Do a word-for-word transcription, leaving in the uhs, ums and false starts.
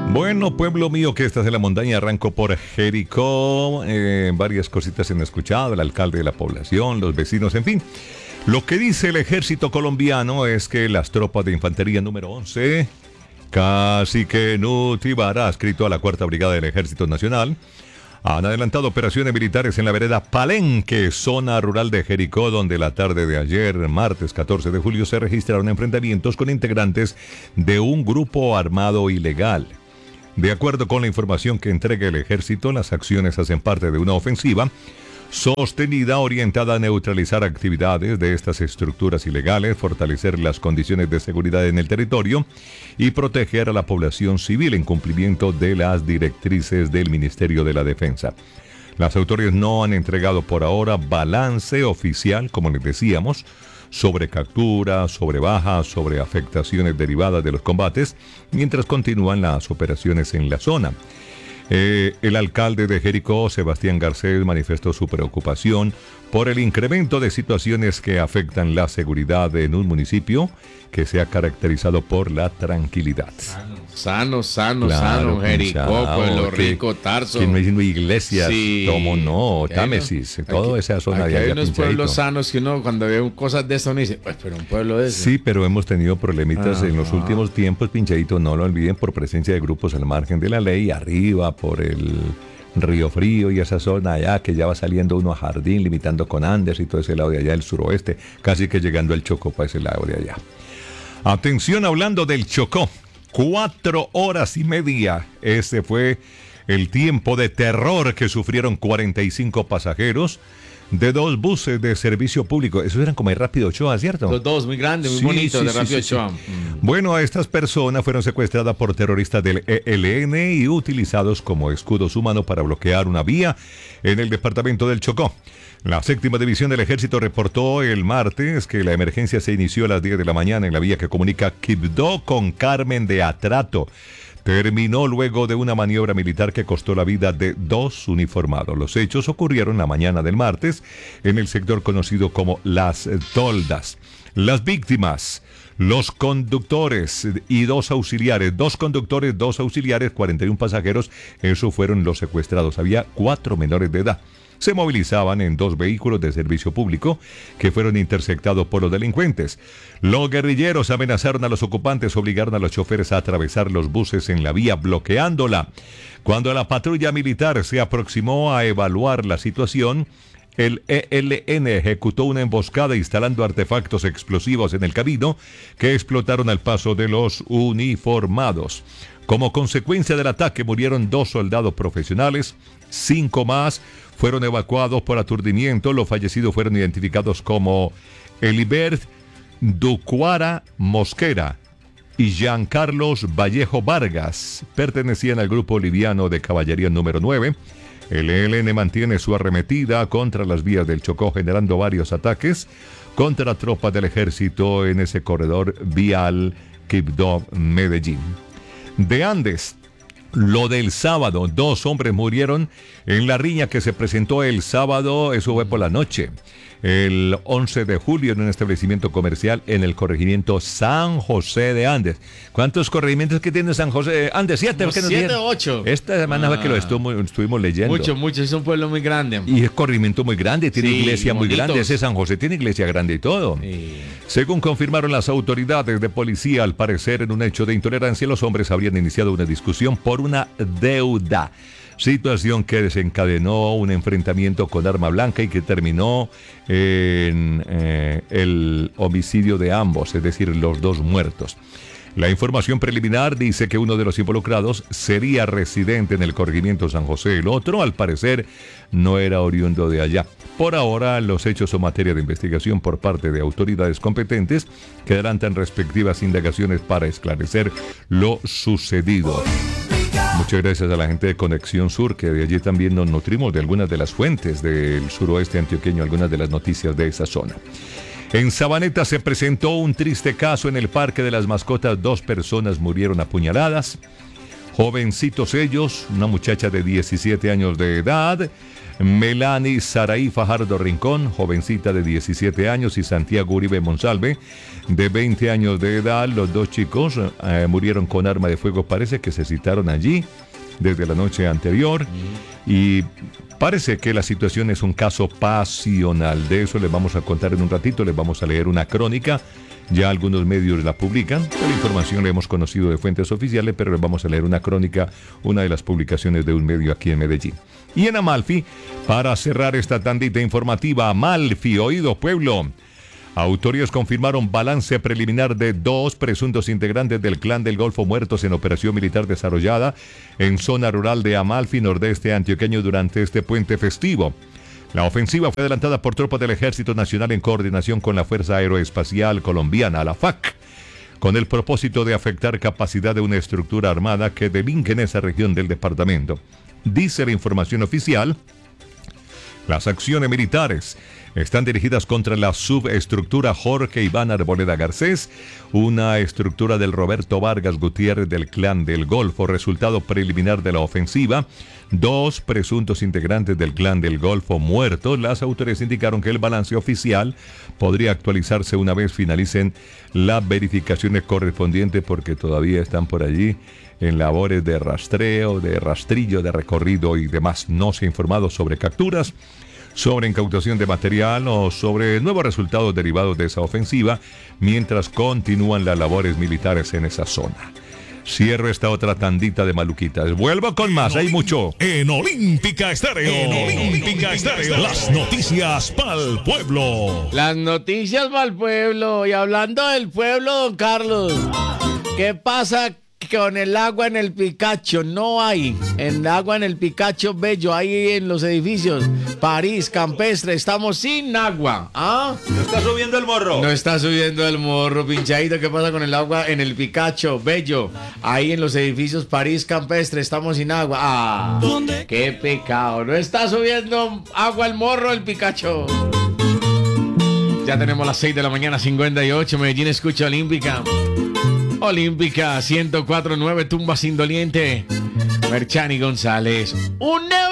Bueno, pueblo mío que estás en la montaña, arranco por Jericó. Eh, varias cositas han escuchado, el alcalde de la población, los vecinos, en fin. Lo que dice el ejército colombiano es que las tropas de infantería número once, Cacique Nutibara, adscrito a la cuarta brigada del Ejército Nacional, han adelantado operaciones militares en la vereda Palenque, zona rural de Jericó, donde la tarde de ayer, martes catorce de julio, se registraron enfrentamientos con integrantes de un grupo armado ilegal. De acuerdo con la información que entrega el ejército, las acciones hacen parte de una ofensiva sostenida orientada a neutralizar actividades de estas estructuras ilegales, fortalecer las condiciones de seguridad en el territorio y proteger a la población civil en cumplimiento de las directrices del Ministerio de la Defensa. Las autoridades no han entregado por ahora balance oficial, como les decíamos, sobre capturas, sobre bajas, sobre afectaciones derivadas de los combates, mientras continúan las operaciones en la zona. Eh, el alcalde de Jericó, Sebastián Garcés, manifestó su preocupación por el incremento de situaciones que afectan la seguridad en un municipio que se ha caracterizado por la tranquilidad. Sano, sano, Claro, sano, Jericó, Pinchao, Pueblo que- Rico, Tarso. Que no diciendo iglesias, Sí. como no, Aquí hay Támesis, unos- toda aquí- esa zona aquí de hay allá, unos Pinchadito. pueblos sanos que uno cuando ve cosas de eso uno dice, pues pero un pueblo de ese. Sí, pero hemos tenido problemitas en los Ajá. últimos tiempos, Pinchadito, no lo olviden, por presencia de grupos al margen de la ley, arriba, por el Río Frío y esa zona allá, que ya va saliendo uno a Jardín, limitando con Andes y todo ese lado de allá, el suroeste, casi que llegando al Chocó para ese lado de allá. Atención, hablando del Chocó, cuatro horas y media, ese fue el tiempo de terror que sufrieron cuarenta y cinco pasajeros de dos buses de servicio público. Esos eran como el Rápido Ochoa, ¿cierto? Los dos, muy grandes, muy Sí, bonitos, sí, de sí, Rápido sí, sí. Ochoa. Mm. Bueno, a estas personas fueron secuestradas por terroristas del E L N y utilizados como escudos humanos para bloquear una vía en el departamento del Chocó. La séptima división del ejército reportó el martes que la emergencia se inició a las diez de la mañana en la vía que comunica Quibdó con Carmen de Atrato. Terminó luego de una maniobra militar que costó la vida de dos uniformados. Los hechos ocurrieron la mañana del martes en el sector conocido como Las Toldas. Las víctimas, los conductores y dos auxiliares, dos conductores, dos auxiliares, cuarenta y uno pasajeros, esos fueron los secuestrados. Había cuatro menores de edad. Se movilizaban en dos vehículos de servicio público que fueron interceptados por los delincuentes. Los guerrilleros amenazaron a los ocupantes, obligaron a los choferes a atravesar los buses en la vía, bloqueándola. Cuando la patrulla militar se aproximó a evaluar la situación, el E L N ejecutó una emboscada instalando artefactos explosivos en el camino que explotaron al paso de los uniformados. Como consecuencia del ataque murieron dos soldados profesionales, cinco más fueron evacuados por aturdimiento. Los fallecidos fueron identificados como Elibert Ducuara Mosquera y Jean Carlos Vallejo Vargas. Pertenecían al grupo boliviano de caballería número nueve. El E L N mantiene su arremetida contra las vías del Chocó, generando varios ataques contra tropas del ejército en ese corredor vial Quibdó-Medellín. De Andes, lo del sábado, dos hombres murieron en la riña que se presentó el sábado, eso fue por la noche, el once de julio, en un establecimiento comercial en el corregimiento San José de Andes. ¿Cuántos corregimientos que tiene San José de Andes? Siete. Como ¿qué nos siete dijeron? o ocho. Esta semana fue que lo Ah. estuvo- estuvimos leyendo. Mucho, mucho, es un pueblo muy grande. Y es corregimiento muy grande, tiene Sí, iglesia muy bonitos. grande. Ese San José tiene iglesia grande y todo. Sí. Según confirmaron las autoridades de policía, al parecer en un hecho de intolerancia, los hombres habrían iniciado una discusión por una deuda. Situación que desencadenó un enfrentamiento con arma blanca y que terminó en eh, el homicidio de ambos, es decir, los dos muertos. La información preliminar dice que uno de los involucrados sería residente en el corregimiento San José, el otro, al parecer, no era oriundo de allá. Por ahora, los hechos son materia de investigación por parte de autoridades competentes que adelantan respectivas indagaciones para esclarecer lo sucedido. Muchas gracias a la gente de Conexión Sur, que de allí también nos nutrimos de algunas de las fuentes del suroeste antioqueño, algunas de las noticias de esa zona. En Sabaneta se presentó un triste caso en el Parque de las Mascotas. Dos personas murieron apuñaladas. Jovencitos ellos, una muchacha de diecisiete años de edad, Melanie Saraí Fajardo Rincón, jovencita de diecisiete años, y Santiago Uribe Monsalve, de veinte años de edad. Los dos chicos eh, murieron con arma de fuego, parece que se citaron allí desde la noche anterior, y parece que la situación es un caso pasional. De eso les vamos a contar en un ratito, les vamos a leer una crónica. Ya algunos medios la publican, la información la hemos conocido de fuentes oficiales, pero les vamos a leer una crónica, una de las publicaciones de un medio aquí en Medellín. Y en Amalfi, para cerrar esta tandita informativa, Amalfi, oído pueblo. Autoridades confirmaron balance preliminar de dos presuntos integrantes del Clan del Golfo muertos en operación militar desarrollada en zona rural de Amalfi, nordeste antioqueño, durante este puente festivo. La ofensiva fue adelantada por tropas del Ejército Nacional en coordinación con la Fuerza Aeroespacial Colombiana, la F A C, con el propósito de afectar capacidad de una estructura armada que delinque en esa región del departamento. Dice la información oficial, las acciones militares están dirigidas contra la subestructura Jorge Iván Arboleda Garcés, una estructura del Roberto Vargas Gutiérrez del Clan del Golfo. Resultado preliminar de la ofensiva, dos presuntos integrantes del Clan del Golfo muertos. Las autoridades indicaron que el balance oficial podría actualizarse una vez finalicen las verificaciones correspondientes, porque todavía están por allí en labores de rastreo, de rastrillo, de recorrido y demás. No se ha informado sobre capturas, sobre incautación de material o sobre nuevos resultados derivados de esa ofensiva, mientras continúan las labores militares en esa zona. Cierro esta otra tandita de maluquitas. Vuelvo con más, hay mucho. En Olímpica Estéreo. En Olímpica Estéreo. Las noticias pa'l pueblo. Las noticias pa'l pueblo. Y hablando del pueblo, don Carlos, ¿qué pasa con el agua en el Picacho? No hay el agua en el Picacho Bello, ahí en los edificios París, Campestre, estamos sin agua. ¿Ah? ¿No está subiendo el morro? No está subiendo el morro, pinchadito. ¿Qué pasa con el agua en el Picacho Bello? Ahí en los edificios París, Campestre, estamos sin agua. ¡Ah! ¡Qué pecado! No está subiendo agua el morro, el Picacho. Ya tenemos las seis de la mañana, cincuenta y ocho. Medellín escucha Olímpica. Olímpica ciento cuatro punto nueve, Tumbas Indoliente. Merchani González. Un